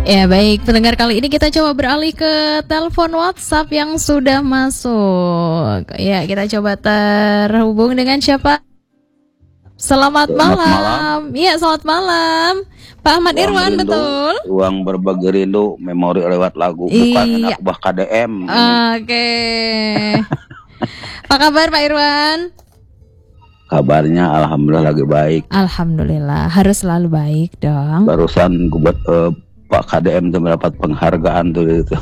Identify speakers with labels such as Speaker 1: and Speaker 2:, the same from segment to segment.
Speaker 1: Ya baik, pendengar, kali ini kita coba beralih ke telepon WhatsApp yang sudah masuk. Ya, kita coba terhubung dengan siapa? Selamat malam. Iya, selamat malam. Pak Ahmad Irwan, betul?
Speaker 2: Ruang berbagi rindu, memori lewat lagu, bukan anak buah KDM.
Speaker 1: Oke. Apa kabar Pak Irwan?
Speaker 2: Kabarnya alhamdulillah lagi baik.
Speaker 1: Alhamdulillah, harus selalu baik dong.
Speaker 2: Barusan gue buat Pak KDM tuh mendapat penghargaan tuh itu.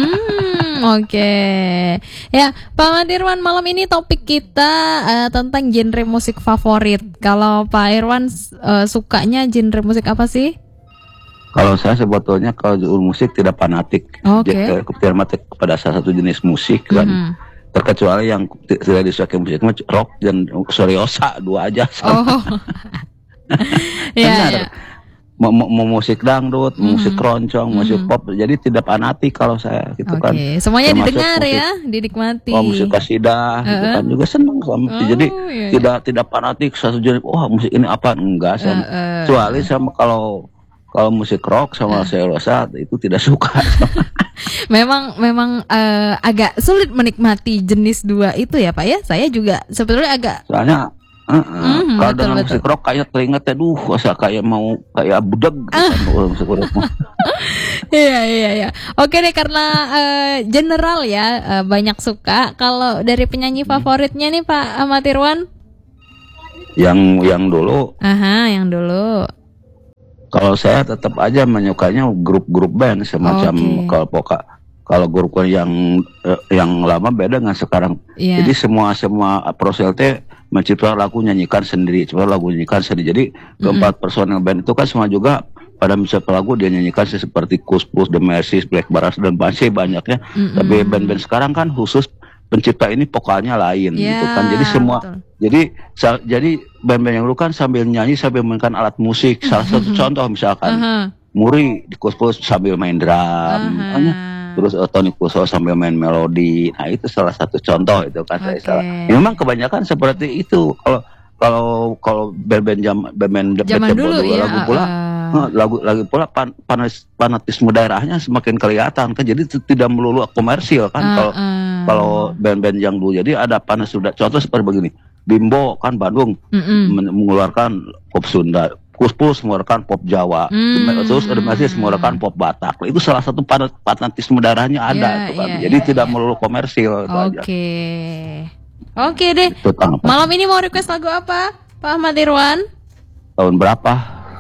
Speaker 1: Oke. Ya, Pak Ahmad Irwan, malam ini topik kita tentang genre musik favorit. Kalau Pak Irwan sukanya genre musik apa sih?
Speaker 2: Kalau saya sebetulnya kalau musik tidak fanatik.
Speaker 1: Oke.
Speaker 2: Tidak fanatik kepada salah satu jenis musik kan. Terkecuali yang tidak disukai musiknya rock dan seriosa, dua aja.
Speaker 1: Oh.
Speaker 2: Benar. Ya. Mau musik dangdut, musik keroncong, musik pop, jadi tidak fanatik kalau saya gitu kan.
Speaker 1: Semuanya didengar musik, ya, dinikmati.
Speaker 2: Oh, musik kasidah gitu kan juga senang sama. Jadi tidak fanatik satu jenis. Musik ini apa enggak sama. Kecuali sama kalau musik rock sama seriosa itu tidak suka.
Speaker 1: Memang agak sulit menikmati jenis dua itu ya Pak ya. Saya juga sebetulnya agak.
Speaker 2: Soalnya kalau dengan musik rock kayak teringat asa kayak mau kayak budak musik rock.
Speaker 1: Iya. Oke deh, karena general ya, banyak suka. Kalau dari penyanyi favoritnya nih Pak Ahmad Irwan?
Speaker 2: Yang dulu.
Speaker 1: Yang dulu.
Speaker 2: Kalau saya tetap aja menyukainya grup-grup band semacam kalau grup yang lama beda dengan sekarang. Jadi semua personel teh menciptakan lagu nyanyikan sendiri, Jadi keempat personel band itu kan semua juga pada menciptakan lagu dia nyanyikan seperti Kus-Plus, The Mercies, Black Baras dan masih banyaknya. Tapi band-band sekarang kan khusus pencipta ini vokalnya lain gitu kan. Jadi semua jadi band-band yang dulu kan sambil nyanyi sambil memainkan alat musik. Salah satu contoh misalkan Muri di Kus-Plus sambil main drum. Terus Tony Kuso sambil main melodi. Nah, itu salah satu contoh itu kan saya salah. Memang kebanyakan seperti itu. Kalau band-band zaman dulu ya, lagu pula fanatisme daerahnya semakin kelihatan kan. Jadi tidak melulu komersil kan. Kalau band-band yang dulu jadi ada panas sudah. Contoh seperti begini. Bimbo kan Bandung mengeluarkan pop Sunda. Kus-Plus mengeluarkan pop Jawa, terus masih mengeluarkan pop Batak. Itu salah satu fanatisme darahnya ada, kan. Jadi tidak melulu komersil.
Speaker 1: Oke deh. Malam ini mau request lagu apa, Pak Ahmad Irwan?
Speaker 2: Tahun berapa?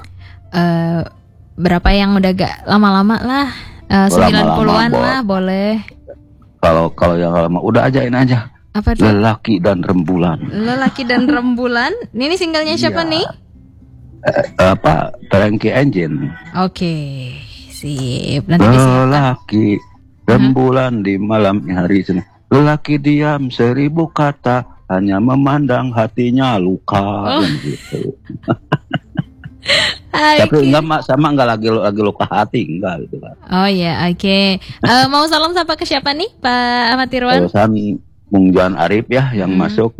Speaker 1: Berapa yang udah gak lama-lama lah, 90-an lah boleh.
Speaker 2: Kalau yang lama udah ajain aja.
Speaker 1: Apa tuh?
Speaker 2: Lelaki dan Rembulan.
Speaker 1: Lelaki dan Rembulan. Ini singlenya siapa nih?
Speaker 2: Frankie Engine.
Speaker 1: Oke, sip.
Speaker 2: Lelaki rembulan di malam hari ini. Lelaki diam 1000 kata, hanya memandang hatinya luka. Gitu. Tapi enggak lagi luka hati, enggak gitu kan.
Speaker 1: Oh ya, oke. Mau salam sapa ke siapa nih, Pak Ahmad Irwan?
Speaker 2: Bung Juan Arif ya yang masuk.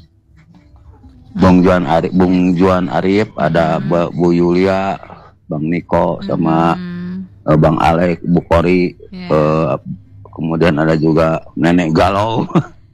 Speaker 2: Bung Juan Arif, ada Bu Yulia, Bang Niko sama Bang Alek, Bu Kori, kemudian ada juga Nenek Galau.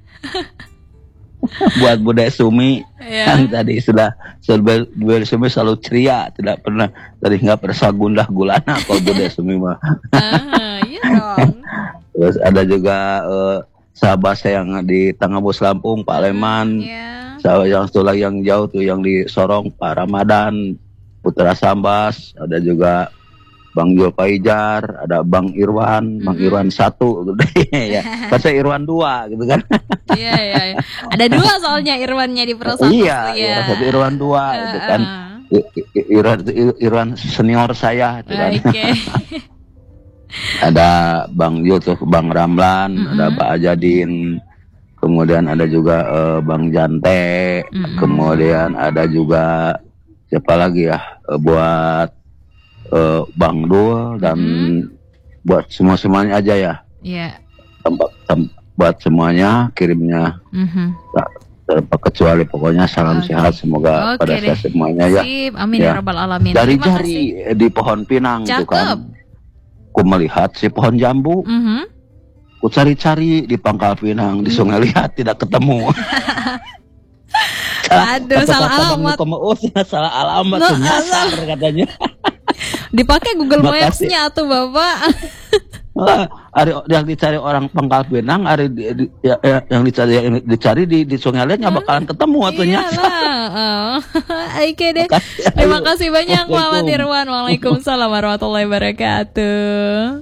Speaker 2: Buat Bude Sumi yang tadi sudah Bude Sumi selalu ceria, tidak pernah tadi nggak pernah gundah gulana kalau Bude Sumi mah.
Speaker 1: Iya dong.
Speaker 2: Terus ada juga sahabat saya yang di Tangabos Lampung, Pak Leman. Sahabat yang satu lagi yang jauh tuh yang di Sorong, Pak Ramadan, Putra Sambas, ada juga Bang Jul Paijar, ada Bang Irwan, Bang Irwan 1 gitu ya. Masa Irwan 2 gitu kan.
Speaker 1: Iya. Ada 2 soalnya Irwannya di Prosapos.
Speaker 2: Iya, satu Irwan 2 gitu kan. Irwan senior saya gitu kan. Ada Bang Jul tuh, Bang Ramlan, ada Pak Ajadin. Kemudian ada juga Bang Jante, kemudian ada juga siapa lagi ya, buat Bang Dul dan buat semuanya aja ya. Buat semuanya kirimnya. Kecuali pokoknya salam sehat semoga pada saya semuanya ya.
Speaker 1: Amin ya rabbal alamin.
Speaker 2: Jari-jari di pohon pinang itu kan. ku melihat si pohon jambu. Ku cari-cari di Pangkal Pinang, di Sungai Liat, tidak ketemu.
Speaker 1: Aduh, salah alamat.
Speaker 2: Salah alamat tuh nyasar katanya.
Speaker 1: Dipakai Google Maps-nya tuh Bapak.
Speaker 2: Yang dicari orang Pangkal Pinang, yang dicari di Sungai Liat nggak bakalan ketemu atau nyasar.
Speaker 1: Oke deh. Terima kasih banyak Muhammad Irwan. Waalaikumsalam warahmatullahi wabarakatuh.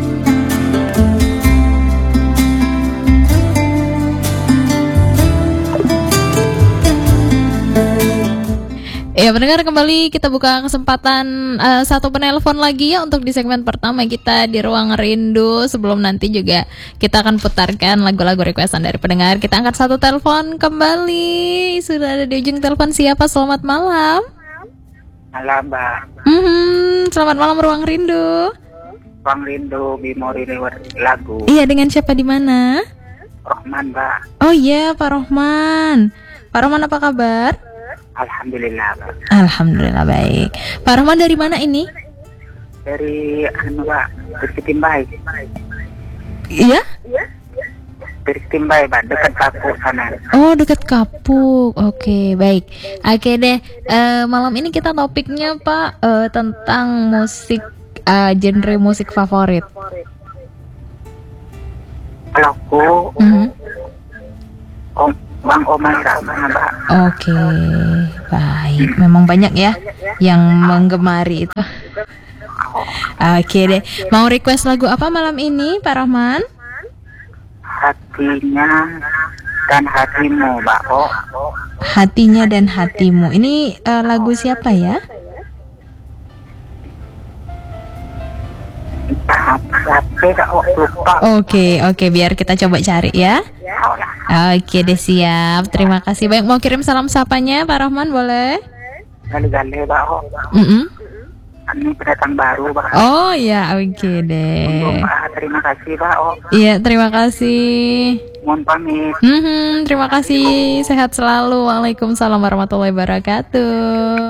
Speaker 1: Ya, pendengar, kembali kita buka kesempatan satu penelpon lagi ya untuk di segmen pertama kita di Ruang Rindu. Sebelum nanti juga kita akan putarkan lagu-lagu requestan dari pendengar. Kita angkat satu telepon kembali. Sudah ada di ujung telepon siapa? Selamat malam.
Speaker 3: Malam, Mbak.
Speaker 1: Selamat malam Ruang Rindu.
Speaker 3: Ruang Rindu Memori lewat lagu.
Speaker 1: Iya, dengan siapa di mana?
Speaker 3: Rohman, Mbak.
Speaker 1: Oh iya, Pak Rohman. Pak Rohman, apa kabar?
Speaker 3: Alhamdulillah, Mbak.
Speaker 1: Alhamdulillah baik. Pak Rohman dari mana ini?
Speaker 3: Dari Mbak, dari Timbai.
Speaker 1: Iya?
Speaker 3: Dari Timbai, Mbak, dekat Kapuk sana.
Speaker 1: Oh, dekat Kapuk. Oke, baik. Oke deh. Malam ini kita topiknya Pak tentang musik, genre musik favorit.
Speaker 3: Kalau aku, Bang Omar Rahman, Mbak.
Speaker 1: Oke, baik. Memang banyak ya yang menggemari itu. Oke deh. Mau request lagu apa malam ini, Pak Rahman?
Speaker 3: Hatinya dan hatimu, Mbak.
Speaker 1: Hatinya dan hatimu. Ini lagu siapa ya? Oke, biar kita coba cari ya. Oke deh, siap. Terima kasih banyak. Mau kirim salam sapanya Pak Rahman, boleh?
Speaker 3: Gale-gale, Mbak. Ini pendatang baru, Mbak.
Speaker 1: Oh ya, oke deh.
Speaker 3: Terima kasih, Mbak.
Speaker 1: Iya, terima kasih.
Speaker 3: Mohon pamit.
Speaker 1: Terima kasih. Sehat selalu. Waalaikumsalam warahmatullahi wabarakatuh.